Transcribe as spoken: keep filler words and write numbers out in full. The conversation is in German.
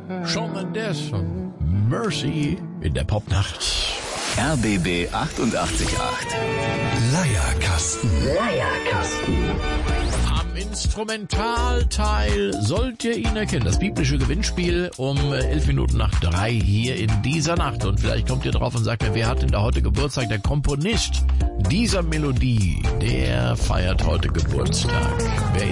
Shawn Mendes und Mercy in der Popnacht. R B B achtundachtzig Komma acht. Leierkasten. Leierkasten. Am Instrumentalteil sollt ihr ihn erkennen. Das biblische Gewinnspiel um elf Minuten nach drei hier in dieser Nacht. Und vielleicht kommt ihr drauf und sagt mir, wer hat denn da heute Geburtstag? Der Komponist dieser Melodie, der feiert heute Geburtstag. Wer